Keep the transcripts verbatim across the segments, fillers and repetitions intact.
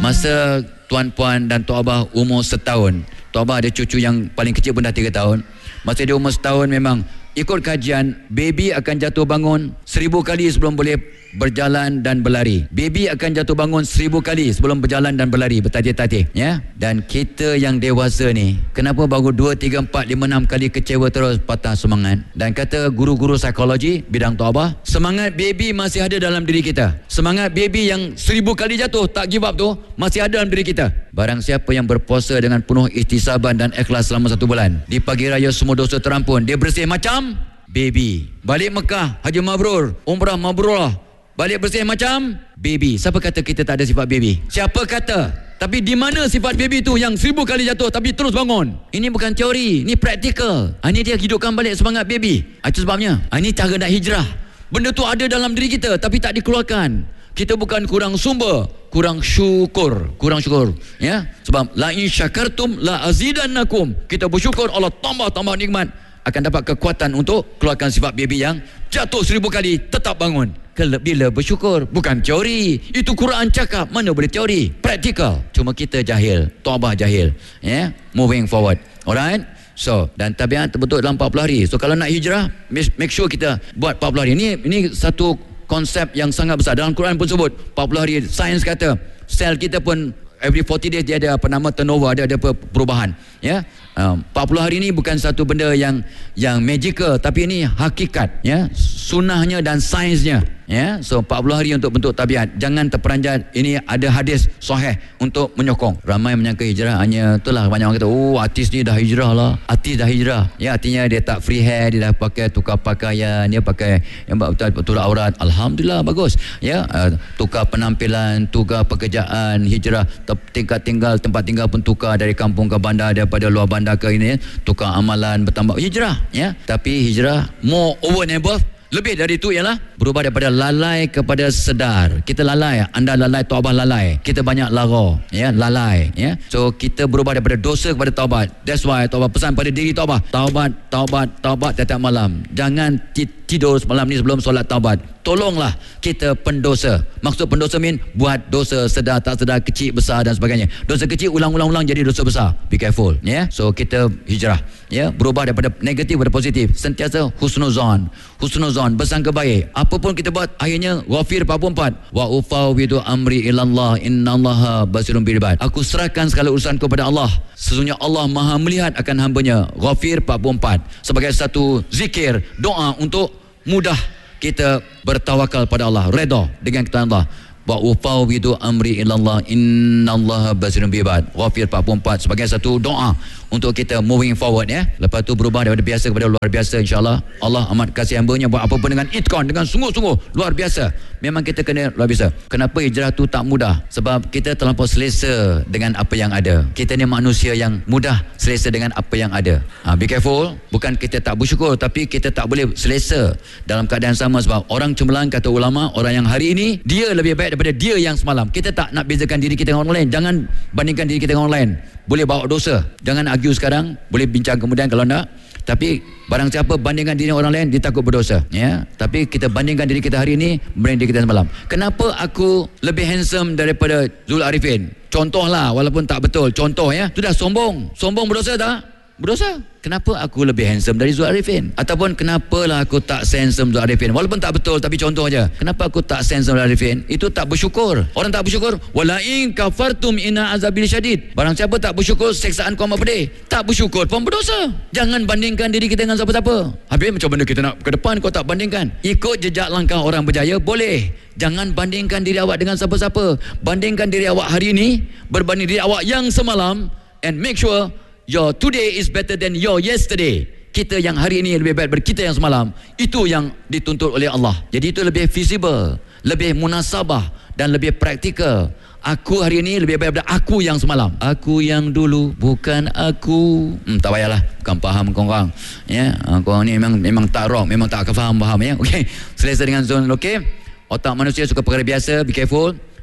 Masa tuan-puan dan Tok Abah umur setahun, Tok Abah ada cucu yang paling kecil pun dah tiga tahun. Masa dia umur setahun, memang ikut kajian, baby akan jatuh bangun seribu kali sebelum boleh berjalan dan berlari. Baby akan jatuh bangun seribu kali sebelum berjalan dan berlari, bertatih-tatih, ya. Dan kita yang dewasa ni, kenapa baru dua, tiga, empat, lima, enam kali kecewa terus, patah semangat? Dan kata guru-guru psikologi bidang Tok Abah, semangat baby masih ada dalam diri kita. Semangat baby yang seribu kali jatuh tak give up tu masih ada dalam diri kita. Barang siapa yang berpuasa dengan penuh ihtisaban dan ikhlas selama satu bulan, di pagi raya semua dosa terampun, dia bersih macam baby. Balik Mekah, haji mabrur, umrah mabrurah, balik bersih macam baby. Siapa kata kita tak ada sifat baby? Siapa kata? Tapi di mana sifat baby tu yang seribu kali jatuh tapi terus bangun? Ini bukan teori, ini praktikal. Ini dia hidupkan balik semangat baby. Itu sebabnya ini cara nak hijrah. Benda tu ada dalam diri kita tapi tak dikeluarkan. Kita bukan kurang sumber, kurang syukur, kurang syukur, ya. Sebab la in syakartum la azidannakum. Kita bersyukur, Allah tambah-tambah nikmat, akan dapat kekuatan untuk keluarkan sifat baby yang jatuh seribu kali tetap bangun. Bila bersyukur, bukan teori. Itu Quran cakap, mana boleh teori, praktikal. Cuma kita jahil, Tok Abah jahil, ya. Moving forward, alright. So, dan tabiat terbentuk dalam empat puluh hari. So, kalau nak hijrah, make sure kita buat empat puluh hari. Ini ini satu konsep yang sangat besar. Dalam Quran pun sebut empat puluh hari. Sains kata sel kita pun every forty days dia ada apa nama turnover, ada ada perubahan, ya. um, empat puluh hari ni bukan satu benda yang yang magical, tapi ini hakikat, ya, sunnahnya dan sainsnya, ya. So empat puluh hari untuk bentuk tabiat. Jangan terperanjat. Ini ada hadis sahih untuk menyokong. Ramai menyangka hijrah hanya itulah, banyak orang kata, oh artis ni dah hijrah lah, artis dah hijrah, ya. Artinya dia tak free hair, dia dah pakai tukar pakaian, dia pakai yang betul-betul aurat. Alhamdulillah, bagus, ya. Uh, tukar penampilan, tukar pekerjaan, hijrah, tingkat tinggal, tempat tinggal pun tukar dari kampung ke bandar, daripada luar bandar ke ini, tukar amalan, bertambah hijrah, ya. Tapi hijrah more over and above, lebih dari itu ialah berubah daripada lalai kepada sedar. Kita lalai, anda lalai, Tok Abah lalai. Kita banyak lara, ya, lalai, ya. So kita berubah daripada dosa kepada taubat. That's why Tok Abah pesan pada diri Tok Abah, taubat, taubat, taubat setiap malam. Jangan tidur semalam ni sebelum solat taubat. Tolonglah kita pendosa. Maksud pendosa mean buat dosa sedar tak sedar, kecil besar dan sebagainya. Dosa kecil ulang-ulang-ulang jadi dosa besar. Be careful, ya. So kita hijrah, ya, berubah daripada negatif kepada positif. Sentiasa husnuzan, husnuzan, bersangka baik. Apapun kita buat, akhirnya Ghafir empat puluh empat, wa ufawwidu amri ilallah innallaha basirun bil ibad. Aku serahkan segala urusanku kepada Allah, sesungguhnya Allah Maha melihat akan hamba-Nya. Ghafir empat puluh empat sebagai satu zikir, doa untuk mudah kita bertawakal pada Allah, redha dengan ketentuan Allah. Wa ufawwidu amri ilallah innallaha basirun bil ibad. Ghafir empat puluh empat sebagai satu doa untuk kita moving forward, ya. Lepas tu berubah daripada biasa kepada luar biasa, insya-Allah. Allah amat kasih hamba-Nya buat apa pun dengan itqan, dengan sungguh-sungguh luar biasa. Memang kita kena luar biasa. Kenapa hijrah tu tak mudah? Sebab kita terlampau selesa dengan apa yang ada. Kita ni manusia yang mudah selesa dengan apa yang ada. Ha, be careful. Bukan kita tak bersyukur, tapi kita tak boleh selesa dalam keadaan sama. Sebab orang cemerlang, kata ulama, orang yang hari ini dia lebih baik daripada dia yang semalam. Kita tak nak bezakan diri kita dengan orang lain. Jangan bandingkan diri kita dengan orang lain. Boleh bawa dosa. Jangan argue sekarang, boleh bincang kemudian kalau nak. Tapi barang siapa bandingkan diri orang lain, dia takut berdosa, ya. Tapi kita bandingkan diri kita hari ini dengan diri kita semalam. Kenapa aku lebih handsome daripada Zul Arifin? Contohlah, walaupun tak betul, contoh, ya. Itu dah sombong. Sombong berdosa tak? Berdosa. Kenapa aku lebih handsome dari Zul Arifin? Ataupun kenapalah aku tak handsome Zul Arifin? Walaupun tak betul, tapi contoh aja. Kenapa aku tak handsome Zul Arifin? Itu tak bersyukur. Orang tak bersyukur, wala in kafartum inna azabil syadid. Barang siapa tak bersyukur, siksaan ku amat pedih. Tak bersyukur pun berdosa. Jangan bandingkan diri kita dengan siapa-siapa. Habis macam mana kita nak ke depan kau tak bandingkan? Ikut jejak langkah orang berjaya boleh. Jangan bandingkan diri awak dengan siapa-siapa. Bandingkan diri awak hari ini berbanding diri awak yang semalam, and make sure your today is better than your yesterday. Kita yang hari ini lebih baik daripada kita yang semalam. Itu yang dituntut oleh Allah. Jadi itu lebih visible, lebih munasabah dan lebih praktikal. Aku hari ini lebih baik daripada aku yang semalam. Aku yang dulu bukan aku. Hmm, tak payahlah, bukan faham korang. Ya, korang ni memang memang tak rock, memang tak akan faham faham, ya. Okey. Selesa dengan zon, okey. Otak manusia suka perkara biasa, be careful.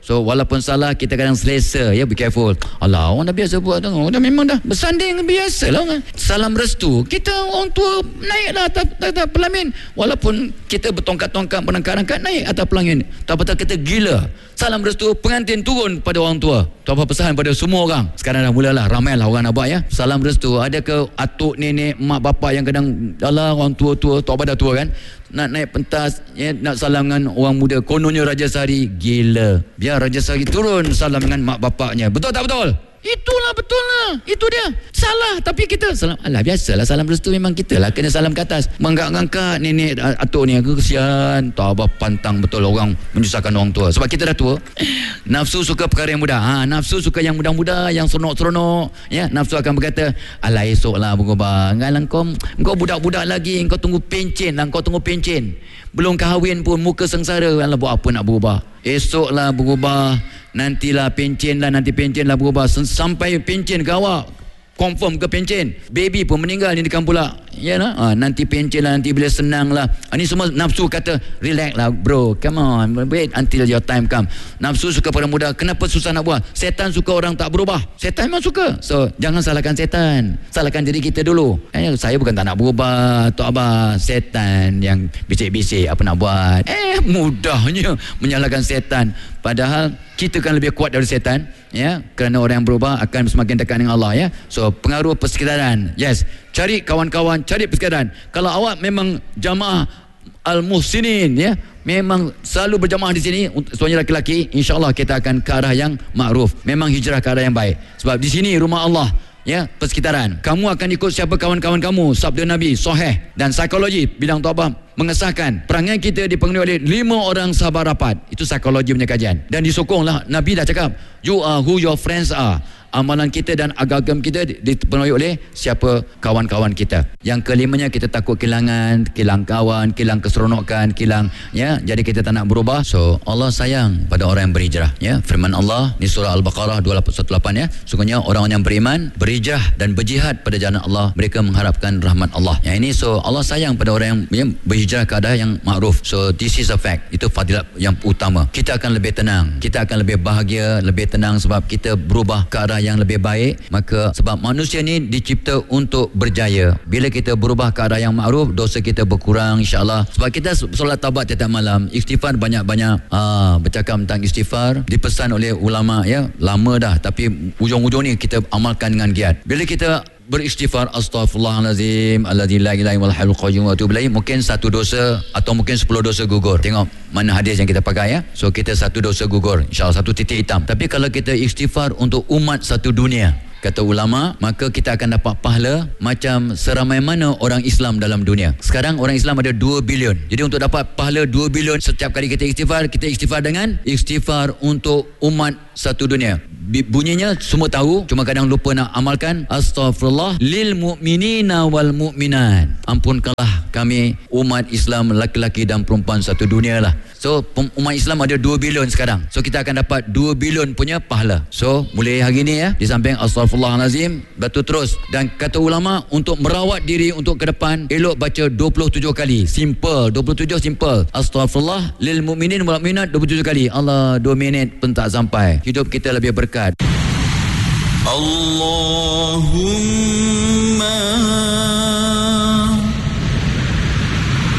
So walaupun salah, kita kadang selesa, ya, be careful. Alah, orang dah biasa buat tu, dah memang dah bersanding, biasalah kan. Salam restu, kita orang tua naiklah atas, atas pelamin, walaupun kita bertongkat-tongkat berangkat-angkat naik atas pelamin, tak patut kita gila. Salam restu, pengantin turun pada orang tua. Tu apa pesan pada semua orang. Sekarang dah mulalah, ramailah orang nak buat, ya. Salam restu, ada ke atuk, nenek, mak, bapak yang kadang, alah, orang tua-tua, tu apa dah tua kan, nak naik pentas, ya, nak salam dengan orang muda, kononnya Raja Sari, gila. Biar Raja Sari turun salam dengan mak bapaknya. Betul tak betul? Itulah betul lah. Itu dia. Salah. Tapi kita salam. Alah, biasalah salam restu, memang kita lah kena salam ke atas. Mengangkat-angkat nenek atuk ni, aku kesian. Tak apa, pantang betul orang menyusahkan orang tua. Sebab kita dah tua. Nafsu suka perkara yang mudah. Ha, nafsu suka yang mudah-mudah, yang seronok-seronok. Ya, nafsu akan berkata, alah, esok lah berubah. Ngalah kau, kau budak-budak lagi. Kau tunggu pencen lah. Kau tunggu pencen. Belum kahwin pun muka sengsara. Alah, buat apa nak berubah? Esok lah berubah. Nantilah pencen lah, nanti pencen lah berubah. Sampai pencen ke awak, confirm ke pencen, baby pun meninggal ni dekat pula, ya lah. Ha, nanti pencen lah, nanti bila senang lah. Ha, ni semua nafsu kata, relax lah bro, come on, wait until your time come. Nafsu suka pada muda. Kenapa susah nak buat? Setan suka orang tak berubah. Setan memang suka. So jangan salahkan setan, salahkan diri kita dulu. Eh, saya bukan tak nak berubah, Tok Abah, setan yang bisik-bisik apa nak buat. Eh, mudahnya menyalahkan setan. Padahal kita kan lebih kuat dari setan, ya, kerana orang yang berubah akan semakin dekat dengan Allah, ya. So pengaruh persekitaran, yes, cari kawan-kawan, cari persekitaran. Kalau awak memang jamaah Al-Muhsinin, ya, memang selalu berjamaah di sini, semuanya laki-laki, insya-Allah kita akan ke arah yang makruf. Memang hijrah ke arah yang baik. Sebab di sini rumah Allah, ya, persekitaran. Kamu akan ikut siapa kawan-kawan kamu, sabda Nabi sahih. Dan psikologi bidang taubat mengesahkan perangai kita dipengaruhi oleh lima orang sahabat rapat. Itu psikologi punya kajian. Dan disokonglah, Nabi dah cakap, you are who your friends are. Amalan kita dan agama kita dipenuhi oleh siapa kawan-kawan kita. Yang kelimanya, kita takut kehilangan, kehilang kawan, kehilang keseronokan, kehilang, ya, jadi kita tak nak berubah. So Allah sayang pada orang yang berhijrah, ya. Firman Allah di surah Al-Baqarah dua ratus lapan belas, ya, sungguhnya orang yang beriman, berhijrah dan berjihad pada jalan Allah, mereka mengharapkan rahmat Allah. Yang ini, so Allah sayang pada orang yang, yang berhijrah ke arah yang makruf. So this is a fact. Itu fadilat yang utama. Kita akan lebih tenang, kita akan lebih bahagia, lebih tenang sebab kita berubah ke arah yang lebih baik. Maka sebab manusia ni dicipta untuk berjaya. Bila kita berubah ke arah yang makruf, dosa kita berkurang, insya-Allah. Sebab kita solat taubat tiap malam, istighfar banyak-banyak. Ah, bercakap tentang istighfar dipesan oleh ulama, ya, lama dah, tapi ujung-ujung ni kita amalkan dengan giat. Bila kita beristighfar, astaghfirullahalazim alladzi la ilaha illal hayyul qayyum wa atubu ilaih, mungkin satu dosa atau mungkin sepuluh dosa gugur. Tengok mana hadis yang kita pakai, ya. So kita satu dosa gugur, insya-Allah, satu titik hitam. Tapi kalau kita istighfar untuk umat satu dunia, kata ulama, maka kita akan dapat pahala macam seramai mana orang Islam dalam dunia. Sekarang orang Islam ada dua bilion. Jadi untuk dapat pahala dua bilion setiap kali kita istighfar, kita istighfar dengan istighfar untuk umat satu dunia. Bunyinya semua tahu, cuma kadang lupa nak amalkan. Astaghfirullah lil mu'minina wal mu'minat. Ampunkanlah kami umat Islam, laki-laki dan perempuan satu dunia lah. So umat Islam ada dua bilion sekarang. So kita akan dapat dua bilion punya pahala. So mulai hari ni, ya, di samping astaghfirullahalazim, batu terus. Dan kata ulama, untuk merawat diri untuk ke depan, elok baca dua puluh tujuh kali. Simple, dua puluh tujuh simple. Astaghfirullah lil mu'minin wal mu'minat dua puluh tujuh kali. Allah, dua minit pun tak sampai. Hidup kita lebih berkat. Allahumma